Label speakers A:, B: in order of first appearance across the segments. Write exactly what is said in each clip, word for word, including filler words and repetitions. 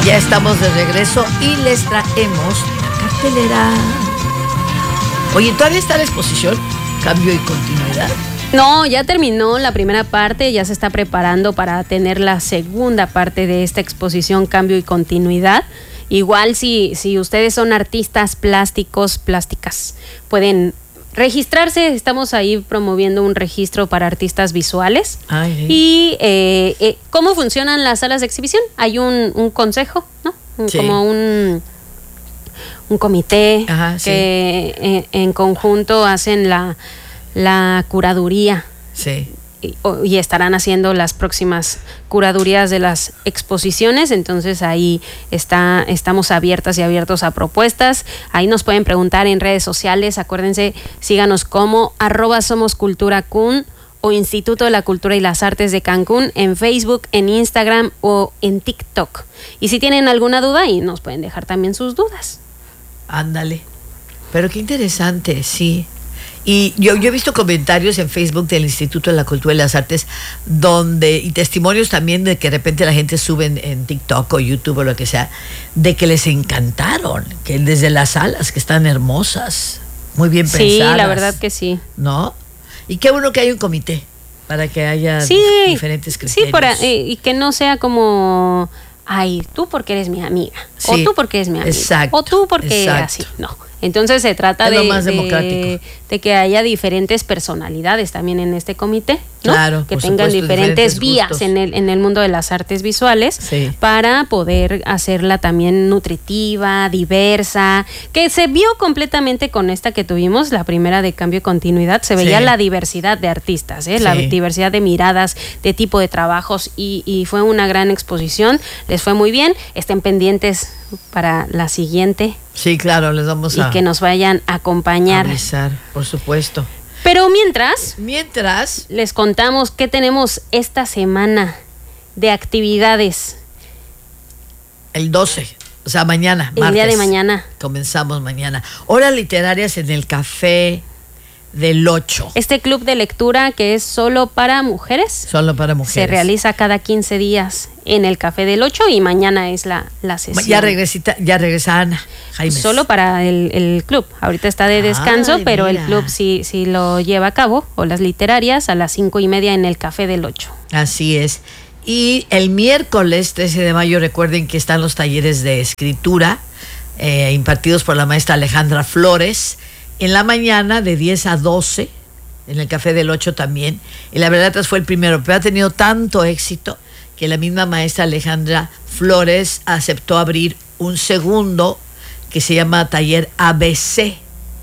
A: Ya estamos de regreso y les traemos la cartelera. Oye, ¿todavía está la exposición Cambio y Continuidad?
B: No, ya terminó la primera parte, ya se está preparando para tener la segunda parte de esta exposición Cambio y Continuidad. Igual si, si ustedes son artistas plásticos, plásticas, pueden registrarse. Estamos ahí promoviendo un registro para artistas visuales.
A: Ay, sí.
B: Y eh, eh, ¿cómo funcionan las salas de exhibición? Hay un, un consejo, ¿no?
A: Sí.
B: Como un, un comité.
A: Ajá, sí.
B: que en, en conjunto hacen la, la curaduría.
A: Sí.
B: Y, y estarán haciendo las próximas curadurías de las exposiciones. Entonces ahí está, estamos abiertas y abiertos a propuestas. Ahí nos pueden preguntar en redes sociales. Acuérdense, síganos como arroba Somos Cultura Kun o Instituto de la Cultura y las Artes de Cancún en Facebook, en Instagram o en TikTok. Y si tienen alguna duda, ahí nos pueden dejar también sus dudas.
A: Ándale. Pero qué interesante, sí. Y yo, yo he visto comentarios en Facebook del Instituto de la Cultura y las Artes donde, y testimonios también de que de repente la gente sube en, en TikTok o YouTube o lo que sea, de que les encantaron, que desde las salas que están hermosas, muy bien pensadas.
B: Sí, la verdad que sí.
A: ¿No? Y qué bueno que hay un comité para que haya
B: sí,
A: dif- diferentes criterios.
B: Sí, para, eh, y que no sea como, ay, tú porque eres mi amiga,
A: Sí,
B: o tú porque eres mi amiga,
A: exacto,
B: o tú porque
A: exacto.
B: así, no. Entonces se trata
A: Es lo
B: de,
A: más
B: de,
A: democrático.
B: de que haya diferentes personalidades también en este comité, ¿no?
A: Claro,
B: que
A: por
B: tengan
A: supuesto,
B: diferentes,
A: diferentes
B: vías
A: gustos.
B: en el, en el mundo de las artes visuales,
A: Sí.
B: para poder hacerla también nutritiva, diversa, que se vio completamente con esta que tuvimos, la primera de Cambio y Continuidad. Se veía
A: Sí.
B: la diversidad de artistas, ¿eh? La
A: Sí.
B: diversidad de miradas, de tipo de trabajos, y, y fue una gran exposición. Les fue muy bien. Estén pendientes para la siguiente
A: Sí, claro, les vamos
B: y
A: a
B: que nos vayan a acompañar.
A: avisar, por supuesto.
B: Pero mientras,
A: Mientras,
B: les contamos qué tenemos esta semana de actividades.
A: el doce, o sea, mañana,
B: El
A: martes.
B: día de mañana.
A: Comenzamos mañana. Horas literarias en el Café del Ocho.
B: Este club de lectura que es solo para mujeres
A: Solo para mujeres.
B: se realiza cada quince días en el Café del Ocho y mañana es la, la sesión.
A: Ya regresa, ya regresa Ana Jaimes.
B: Solo para el, el club. Ahorita está de descanso,
A: Ay,
B: pero
A: mira.
B: el club sí, sí lo lleva a cabo, o las literarias, a las cinco y media en el Café del Ocho.
A: Así es. Y el miércoles trece de mayo, recuerden que están los talleres de escritura eh, impartidos por la maestra Alejandra Flores. En la mañana de diez a doce, en el Café del Ocho también. Y la verdad es que fue el primero, pero ha tenido tanto éxito que la misma maestra Alejandra Flores aceptó abrir un segundo que se llama Taller A B C,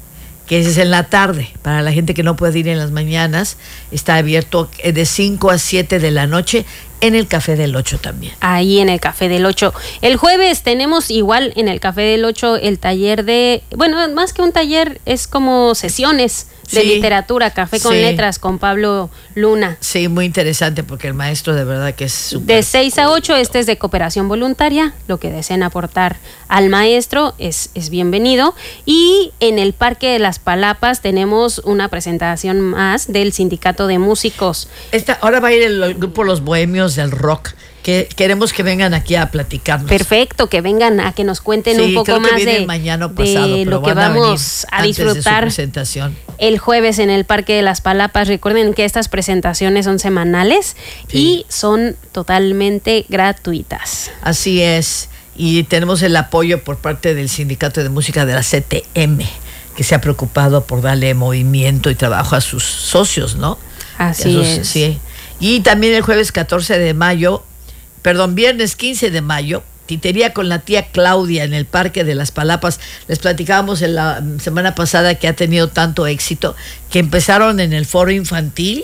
A: que ese es en la tarde. Para la gente que no puede ir en las mañanas, está abierto de cinco a siete de la noche en el Café del Ocho también.
B: Ahí en el Café del Ocho. El jueves tenemos igual en el Café del Ocho el taller de, bueno, más que un taller, es como sesiones de
A: Sí.
B: literatura, Café con
A: Sí.
B: Letras con Pablo Luna.
A: Sí, muy interesante porque el maestro de verdad que es súper.
B: De seis a ocho, este es de cooperación voluntaria. Lo que deseen aportar al maestro es, es bienvenido. Y en el Parque de las Palapas tenemos una presentación más del Sindicato de Músicos.
A: Esta, ahora va a ir el, el grupo Los Bohemios del Rock, que queremos que vengan aquí a platicarnos.
B: Perfecto, que vengan a que nos cuenten
A: Sí,
B: un poco
A: creo que
B: más
A: vienen
B: de,
A: mañana o
B: de
A: pasado, pero
B: lo que
A: van a venir
B: vamos a
A: antes de su
B: disfrutar
A: presentación.
B: el jueves en el Parque de las Palapas. Recuerden que estas presentaciones son semanales
A: Sí.
B: y son totalmente gratuitas.
A: Así es. Y tenemos el apoyo por parte del Sindicato de Música de la C T M, que se ha preocupado por darle movimiento y trabajo a sus socios, ¿no?
B: Así
A: Esos,
B: es.
A: Sí. Y también el jueves catorce de mayo, perdón, viernes quince de mayo, Titería con la tía Claudia en el Parque de las Palapas. Les platicábamos en la semana pasada que ha tenido tanto éxito que empezaron en el foro infantil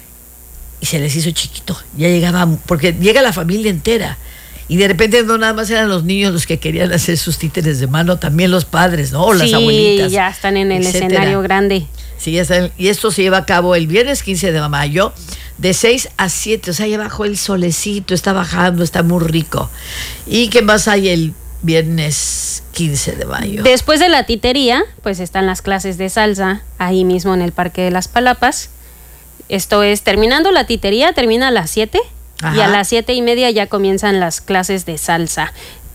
A: y se les hizo chiquito. Ya llegaba, porque llega la familia entera. Y de repente no nada más eran los niños los que querían hacer sus títeres de mano, también los padres, ¿no? O las
B: sí,
A: abuelitas.
B: ya están en el
A: etcétera.
B: escenario grande.
A: Sí, ya están. Y esto se lleva a cabo el viernes quince de mayo, de seis a siete. O sea, ya bajó el solecito, está bajando, está muy rico. ¿Y qué más hay el viernes quince de mayo?
B: Después de la titería, pues están las clases de salsa, ahí mismo en el Parque de las Palapas. Esto es, terminando la titería, termina a las siete. Y a
A: Ajá.
B: las siete y media ya comienzan las clases de salsa,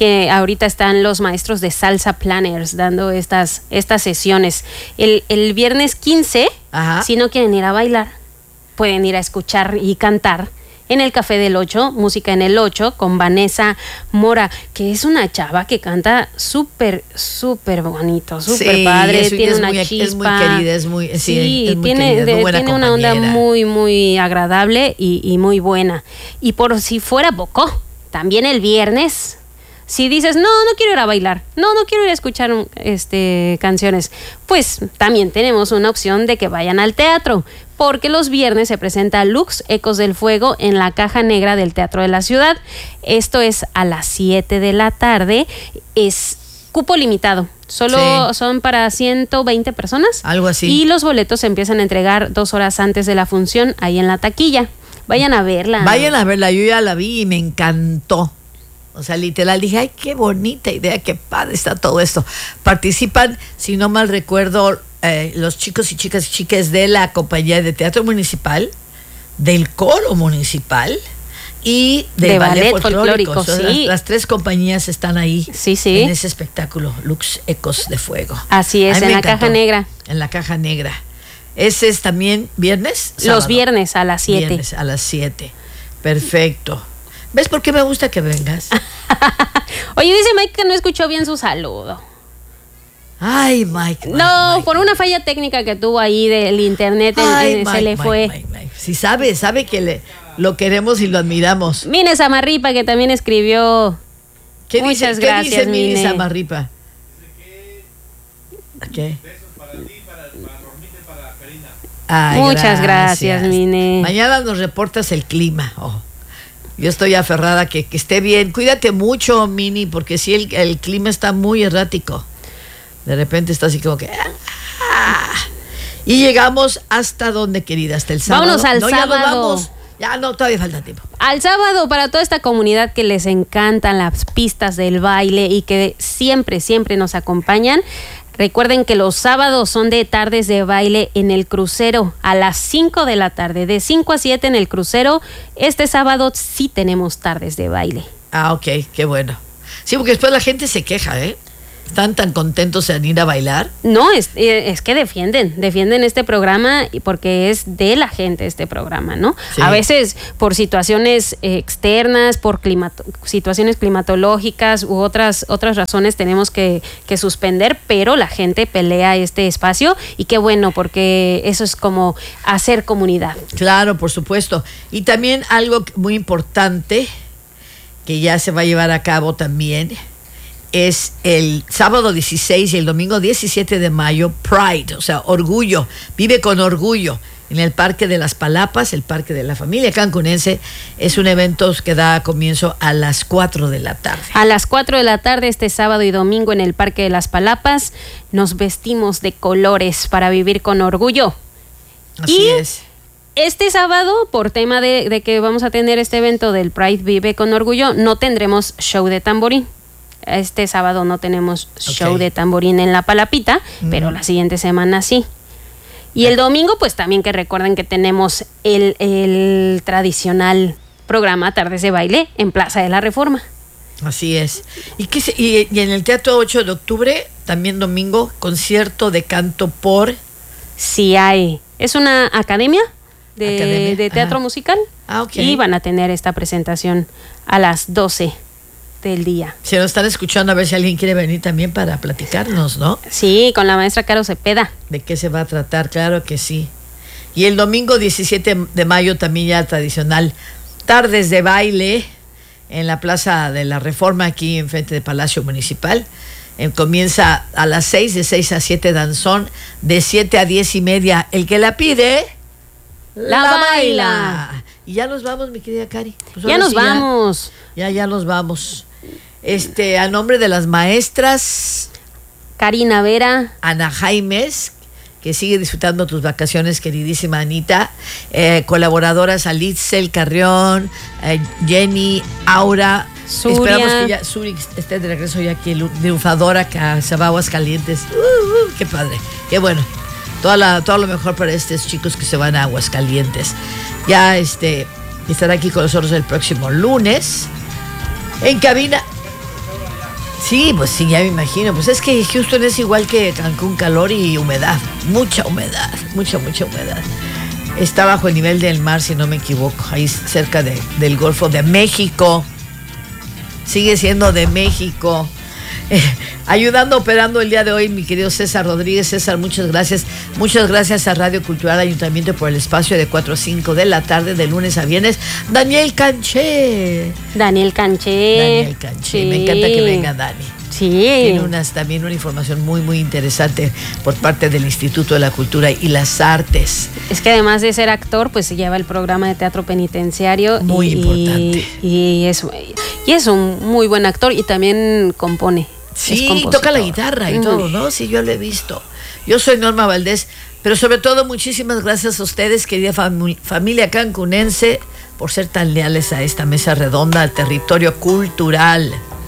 B: que ahorita están los maestros de Salsa Planners dando estas, estas sesiones. El, el viernes quince, Ajá. si no quieren ir a bailar, pueden ir a escuchar y cantar en el Café del Ocho, Música en el Ocho, con Vanessa Mora, que es una chava que canta súper, súper bonito, súper
A: sí,
B: padre,
A: es,
B: tiene
A: es
B: una
A: muy,
B: chispa.
A: Es muy querida, es muy, sí,
B: sí
A: es muy
B: tiene,
A: querida,
B: de,
A: muy buena
B: tiene una onda
A: compañera.
B: muy, muy agradable y, y muy buena. Y por si fuera poco, también el viernes, si dices, no, no quiero ir a bailar, no, no quiero ir a escuchar este, canciones, pues también tenemos una opción de que vayan al teatro, porque los viernes se presenta Lux, Ecos del Fuego, en la Caja Negra del Teatro de la Ciudad. Esto es a las siete de la tarde, es cupo limitado, solo sí. son para ciento veinte personas.
A: Algo así.
B: Y los boletos se empiezan a entregar dos horas antes de la función, ahí en la taquilla. Vayan a verla.
A: Vayan a verla, yo ya la vi y me encantó. O sea, literal, dije, ay, qué bonita idea, qué padre está todo esto. Participan, si no mal recuerdo, eh, los chicos y chicas y chicas de la compañía de teatro municipal, del coro municipal y del
B: de
A: ballet,
B: ballet
A: folclórico.
B: folclórico.
A: O sea,
B: sí.
A: las, las tres compañías están ahí
B: sí, sí.
A: en ese espectáculo, Lux, Ecos de Fuego.
B: Así es, en la
A: encantó.
B: Caja Negra.
A: En la Caja Negra. Ese es también viernes.
B: Sábado. Los viernes a las siete.
A: Viernes a las siete. Perfecto. ¿Ves por qué me gusta que vengas?
B: Oye, dice Mike que no escuchó bien su saludo.
A: Ay, Mike. Mike
B: no,
A: Mike,
B: por una falla técnica que tuvo ahí del internet,
A: Ay,
B: en,
A: Mike,
B: se le
A: Mike,
B: fue.
A: Mike, Mike. Si sabe, sabe que le, lo queremos y lo admiramos.
B: Mine Samarripa, que también escribió.
A: ¿Qué
B: Muchas
A: dice,
B: gracias,
A: ¿qué dice Mine
B: Mine
A: Samarripa? ¿Qué? Ay,
B: Muchas gracias, gracias, Mine.
A: Mañana nos reportas el clima. Oh. Yo estoy aferrada que, que esté bien. Cuídate mucho, Mini, porque sí, el, el clima está muy errático. De repente está así como que... ¡ah! Y llegamos hasta donde, querida, hasta el sábado.
B: Vámonos al
A: no,
B: sábado.
A: Ya nos vamos. Ya no, todavía falta tiempo.
B: Al sábado, para toda esta comunidad que les encantan las pistas del baile y que siempre, siempre nos acompañan. Recuerden que los sábados son de tardes de baile en el crucero a las cinco de la tarde. De cinco a siete en el crucero. Este sábado sí tenemos tardes de baile.
A: Ah, ok, qué bueno. Sí, porque después la gente se queja, ¿eh? Están tan contentos en ir a bailar.
B: No, es, es que defienden, defienden este programa porque es de la gente este programa, ¿no? Sí. A veces por situaciones externas, por climato, situaciones climatológicas u otras, otras razones tenemos que, que suspender, pero la gente pelea este espacio y qué bueno, porque eso es como hacer comunidad.
A: Claro, por supuesto. Y también algo muy importante que ya se va a llevar a cabo también es el sábado dieciséis y el domingo diecisiete de mayo, Pride, o sea, orgullo, vive con orgullo, en el Parque de las Palapas, el Parque de la Familia Cancunense. Es un evento que da comienzo a las cuatro de la tarde.
B: A las cuatro de la tarde este sábado y domingo en el Parque de las Palapas, nos vestimos de colores para vivir con orgullo.
A: Así
B: y
A: es.
B: Este sábado, por tema de, de que vamos a tener este evento del Pride Vive con Orgullo, no tendremos show de tamborín. Este sábado no tenemos show okay. de tamborín en la Palapita, mm. pero la siguiente semana sí. Y el domingo, pues también que recuerden que tenemos el, el tradicional programa Tardes de Baile en Plaza de la Reforma.
A: Así es. ¿Y, qué se, y, y en el Teatro ocho de octubre, también domingo, concierto de canto por...
B: Sí hay. Es una academia de, academia. de teatro Ajá. musical.
A: Ah, okay.
B: Y van a tener esta presentación a las doce del día.
A: Se nos están escuchando a ver si alguien quiere venir también para platicarnos, ¿no?
B: Sí, con la maestra Caro Cepeda.
A: ¿De qué se va a tratar? Claro que sí. Y el domingo diecisiete de mayo también ya tradicional, tardes de baile en la Plaza de la Reforma, aquí enfrente del Palacio Municipal. Eh, comienza a las seis, de seis a siete danzón, de siete a diez y media. El que la pide,
B: la, la baila. baila.
A: Y ya nos vamos, mi querida Cari.
B: Pues ya nos sí, vamos.
A: Ya, ya, ya nos vamos. Este, a nombre de las maestras
B: Karina Vera,
A: Ana Jaimes, que sigue disfrutando tus vacaciones, queridísima Anita, eh, colaboradoras Alitzel Carrión, eh, Jenny, Aura,
B: Suria.
A: Esperamos que ya Suri esté de regreso ya aquí, triunfadora, que se va a Aguascalientes. Uh, uh, qué padre, qué bueno. Toda la, todo lo mejor para estos chicos que se van a Aguascalientes. Ya este estará aquí con nosotros el próximo lunes. En cabina. Sí, pues sí, ya me imagino. Pues es que Houston es igual que Cancún, calor y humedad. Mucha humedad, mucha, mucha humedad. Está bajo el nivel del mar, si no me equivoco, ahí cerca de, del Golfo de México. Sigue siendo de México. Eh, ayudando, operando el día de hoy, mi querido César Rodríguez. César, muchas gracias. Muchas gracias a Radio Cultural Ayuntamiento por el espacio de cuatro a cinco de la tarde, de lunes a viernes. Daniel Canché.
B: Daniel Canché.
A: Daniel Canché. Sí. Me encanta que venga Dani.
B: Sí.
A: Tiene unas, también una información muy, muy interesante por parte del Instituto de la Cultura y las Artes.
B: Es que además de ser actor, pues se lleva el programa de teatro penitenciario.
A: Muy
B: y,
A: importante.
B: Y es, y es un muy buen actor y también compone.
A: Sí, toca la guitarra y mm. todo, ¿no? Sí, yo lo he visto. Yo soy Norma Valdés, pero sobre todo muchísimas gracias a ustedes, querida fam- familia cancunense, por ser tan leales a esta mesa redonda, al territorio cultural.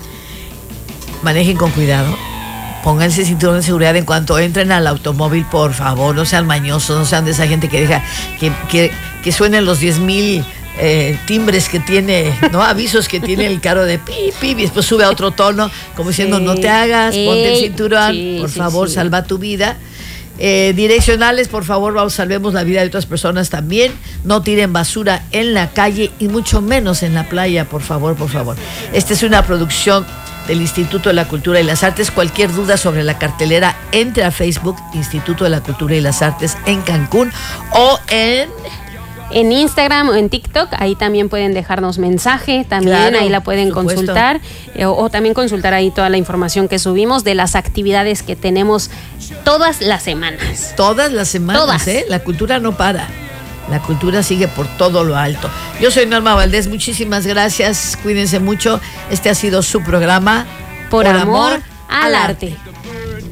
A: Manejen con cuidado, pónganse cinturón de seguridad en cuanto entren al automóvil, por favor, no sean mañosos, no sean de esa gente que deja que, que, que suenen los diez mil eh, timbres que tiene, ¿no? Avisos que tiene el carro de pi, pi, y después sube a otro tono, como diciendo, sí. no te hagas, Ey, ponte el cinturón, sí, por sí, favor, sí. salva tu vida. Eh, direccionales, por favor, vamos, salvemos la vida de otras personas también. No tiren basura en la calle y mucho menos en la playa, por favor, por favor. Esta es una producción del Instituto de la Cultura y las Artes. Cualquier duda sobre la cartelera, entre a Facebook, Instituto de la Cultura y las Artes en Cancún, o en...
B: En Instagram o en TikTok, ahí también pueden dejarnos mensaje, también claro, ahí la pueden consultar, eh, o, o también consultar ahí toda la información que subimos de las actividades que tenemos todas las semanas.
A: Todas las semanas, todas. ¿eh? La cultura no para. La cultura sigue por todo lo alto. Yo soy Norma Valdés, muchísimas gracias, cuídense mucho. Este ha sido su programa
B: Por, Por amor, amor al arte. arte.